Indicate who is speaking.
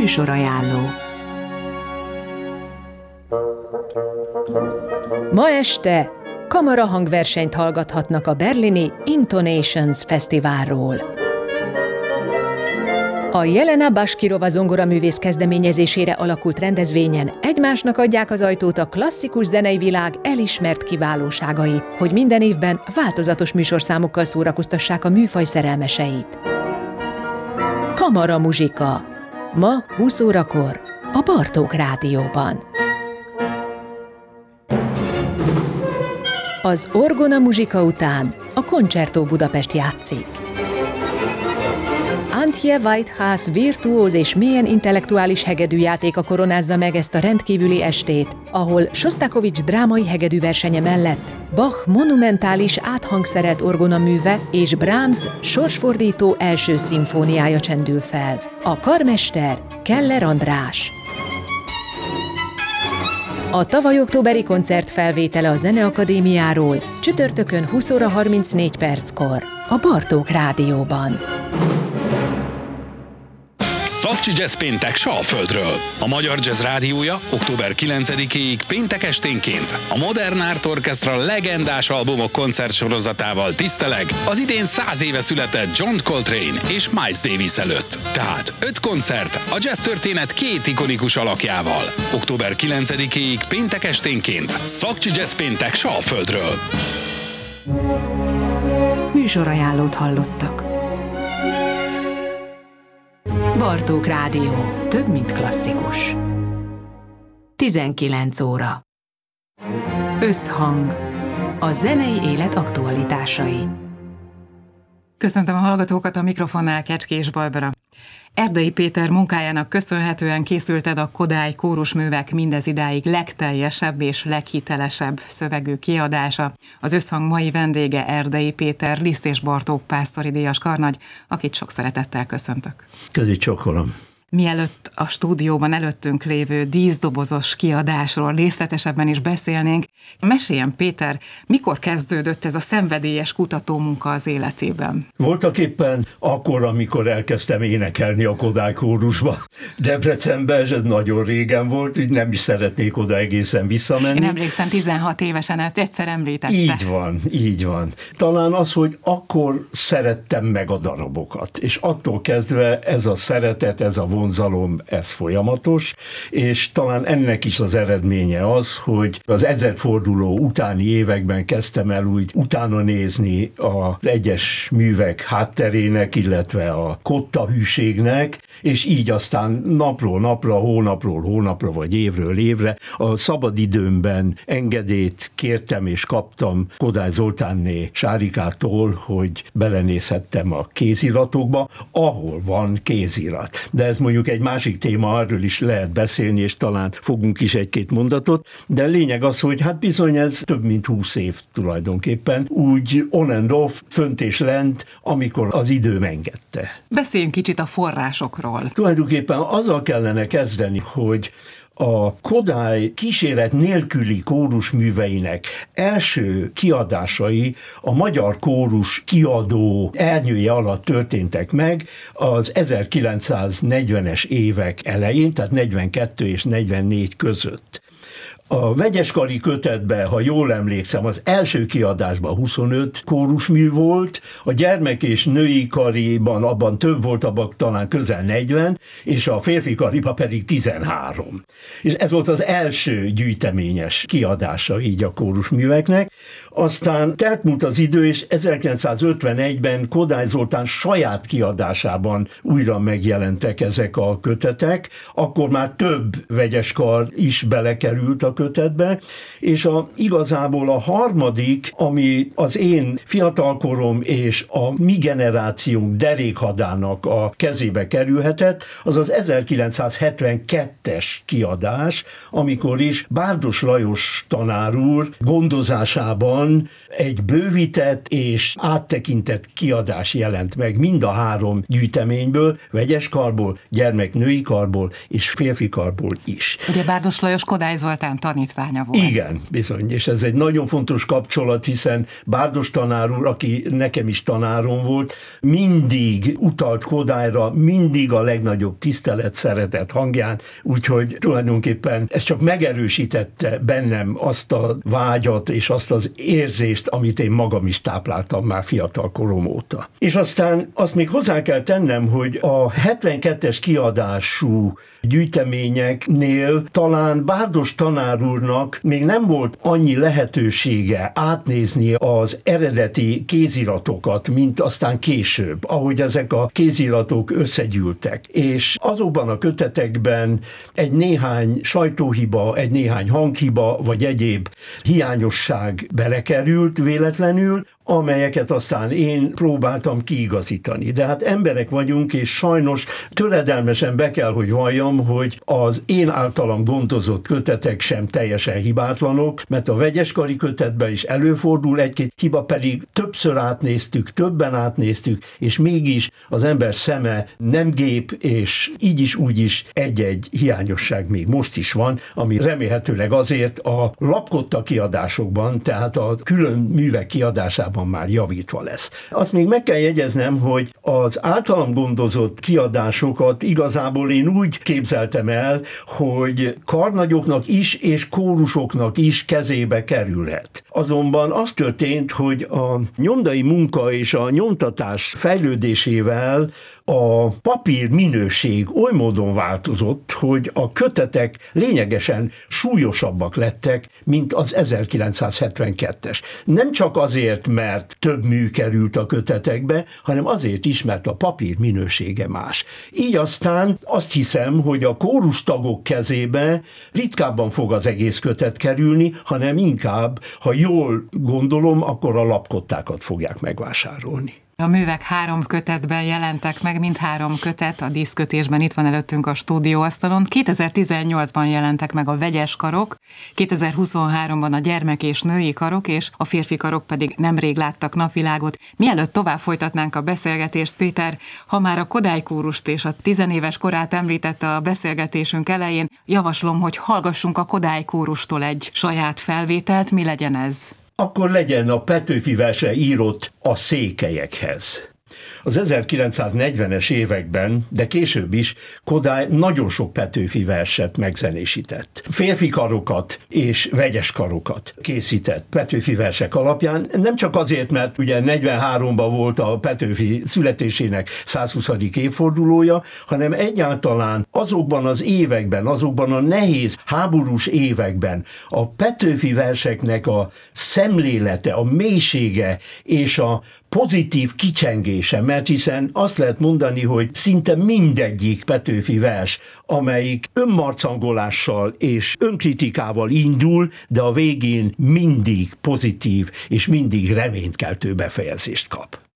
Speaker 1: Műsorajánló. Ma este kamarahangversenyt hallgathatnak a berlini Intonations Fesztiválról. A Jelena Bashkirova zongoraművész kezdeményezésére alakult rendezvényen egymásnak adják az ajtót a klasszikus zenei világ elismert kiválóságai, hogy minden évben változatos műsorszámokkal szórakoztassák a műfaj szerelmeseit. Kamara muzsika. Ma 20 órakor a Bartók Rádióban. Az Orgona muzsika után a Concerto Budapest játszik. Antje Whitehouse virtuóz és mélyen intellektuális hegedűjátéka koronázza meg ezt a rendkívüli estét, ahol Sostakovics drámai hegedűversenye mellett Bach monumentális áthangszerelt orgonaműve és Brahms sorsfordító első szimfóniája csendül fel. A karmester Keller András. A tavaly októberi koncert felvétele a Zeneakadémiáról csütörtökön 20 óra 34 perckor a Bartók Rádióban.
Speaker 2: Szakcsi Jazz péntek Salföldről. A Magyar Jazz Rádiója október 9-ig péntek esténként a Modern Art Orchestra legendás albumok koncertsorozatával tiszteleg az idén 100 éve született John Coltrane és Miles Davis előtt. Tehát 5 koncert a jazz történet 2 ikonikus alakjával. Október 9-ig péntek esténként Szakcsi Jazz péntek Salföldről.
Speaker 1: Műsorajánlót hallottak. Bartók Rádió. Több, mint klasszikus. 19 óra. Összhang. A zenei élet aktualitásai.
Speaker 3: Köszöntöm a hallgatókat, a mikrofonnál Kecskés Barbara. Erdei Péter munkájának köszönhetően készülted a Kodály kórusművek mindezidáig legteljesebb és leghitelesebb szövegű kiadása. Az Összhang mai vendége Erdei Péter, Liszt és Bartók pásztori díjas karnagy, akit sok szeretettel köszöntök.
Speaker 4: Közi csókolom.
Speaker 3: Mielőtt a stúdióban előttünk lévő díszdobozos kiadásról részletesebben is beszélnénk, meséljen Péter, mikor kezdődött ez a szenvedélyes kutatómunka az életében?
Speaker 4: Voltak éppen akkor, amikor elkezdtem énekelni a Kodály kórusba. Debrecenben, ez nagyon régen volt, így nem is szeretnék oda egészen visszamenni.
Speaker 3: Én emlékszem, 16 évesen ezt egyszer említette.
Speaker 4: Így van. Talán az, hogy akkor szerettem meg a darabokat, és attól kezdve ez a szeretet, ez a vonzalom, ez folyamatos, és talán ennek is az eredménye az, hogy az ezredforduló utáni években kezdtem el úgy utána nézni az egyes művek hátterének, illetve a kotta hűségnek, és így aztán napról napra, hónapról hónapra, vagy évről évre a szabadidőmben engedélyt kértem és kaptam Kodály Zoltánné Sárikától, hogy belenézhettem a kéziratokba, ahol van kézirat. De ez mondjuk egy másik téma, erről is lehet beszélni, és talán fogunk is egy-két mondatot, de lényeg az, hogy hát bizony ez több mint 20 év tulajdonképpen, úgy on and off, fönt és lent, amikor az idő engedte.
Speaker 3: Beszéljünk kicsit a forrásokról.
Speaker 4: Tulajdonképpen azzal kellene kezdeni, hogy a Kodály kíséret nélküli kórusműveinek első kiadásai a Magyar Kórus kiadó ernyője alatt történtek meg az 1940-es évek elején, tehát 42 és 44 között. A vegyeskari kötetben, ha jól emlékszem, az első kiadásban 25 kórusmű volt, a gyermek és női kariban abban több volt, abban talán közel 40, és a férfi kariban pedig 13. És ez volt az első gyűjteményes kiadása így a kórusműveknek. Aztán teltmúlt az idő, és 1951-ben Kodály Zoltán saját kiadásában újra megjelentek ezek a kötetek, akkor már több vegyeskar is belekerült a kötetbe, és igazából a harmadik, ami az én fiatalkorom és a mi generációnk derékhadának a kezébe kerülhetett, az az 1972-es kiadás, amikor is Bárdos Lajos tanár úr gondozásában egy bővített és áttekintett kiadás jelent meg mind a 3 gyűjteményből, vegyeskarból, gyermek-női karból és férfi karból is.
Speaker 3: Ugye Bárdos Lajos Kodály Zoltánt tanítványa volt.
Speaker 4: Igen, bizony, és ez egy nagyon fontos kapcsolat, hiszen Bárdos tanár úr, aki nekem is tanárom volt, mindig utalt Kodályra, mindig a legnagyobb tisztelet, szeretet hangján, úgyhogy tulajdonképpen ez csak megerősítette bennem azt a vágyat és azt az érzést, amit én magam is tápláltam már fiatal korom óta. És aztán azt még hozzá kell tennem, hogy a 72-es kiadású gyűjteményeknél talán Bárdos tanár úrnak még nem volt annyi lehetősége átnézni az eredeti kéziratokat, mint aztán később, ahogy ezek a kéziratok összegyűltek. És azokban a kötetekben egy néhány sajtóhiba, egy néhány hanghiba, vagy egyéb hiányosság belekerült véletlenül, amelyeket aztán én próbáltam kiigazítani. De hát emberek vagyunk, és sajnos töredelmesen be kell, hogy valljam, hogy az én általam gondozott kötetek sem teljesen hibátlanok, mert a vegyeskari kötetben is előfordul egy-két hiba, pedig többször átnéztük, többen átnéztük, és mégis az ember szeme nem gép, és így is úgy is egy-egy hiányosság még most is van, ami remélhetőleg azért a lapkotta kiadásokban, tehát a külön művek kiadásában már javítva lesz. Azt még meg kell jegyeznem, hogy az általam gondozott kiadásokat igazából én úgy képzeltem el, hogy karnagyoknak is és kórusoknak is kezébe kerülhet. Azonban az történt, hogy a nyomdai munka és a nyomtatás fejlődésével a papír minőség oly módon változott, hogy a kötetek lényegesen súlyosabbak lettek, mint az 1972-es. Nem csak azért, mert több mű került a kötetekbe, hanem azért is, mert a papír minősége más. Így aztán azt hiszem, hogy a kórustagok kezébe ritkábban fog az egész kötet kerülni, hanem inkább, ha jól gondolom, akkor a lapkottákat fogják megvásárolni.
Speaker 3: A művek 3 kötetben jelentek meg, mindhárom kötet a díszkötésben itt van előttünk a stúdióasztalon. 2018-ban jelentek meg a vegyes karok, 2023-ban a gyermek és női karok, és a férfi karok pedig nemrég láttak napvilágot. Mielőtt tovább folytatnánk a beszélgetést, Péter, ha már a Kodály kórust és a 10 éves korát említette a beszélgetésünk elején, javaslom, hogy hallgassunk a Kodály kórustól egy saját felvételt. Mi legyen ez?
Speaker 4: Akkor legyen a Petőfi verse írott a székelyekhez. Az 1940-es években, de később is Kodály nagyon sok Petőfi verset megzenésített. Férfi karokat és vegyes karokat készített Petőfi versek alapján, nem csak azért, mert ugye 43-ban volt a Petőfi születésének 120. évfordulója, hanem egyáltalán azokban az években, azokban a nehéz háborús években a Petőfi verseknek a szemlélete, a mélysége és a pozitív kicsengése, mert hiszen azt lehet mondani, hogy szinte mindegyik Petőfi vers, amelyik önmarcangolással és önkritikával indul, de a végén mindig pozitív és mindig reménykeltő befejezést kap.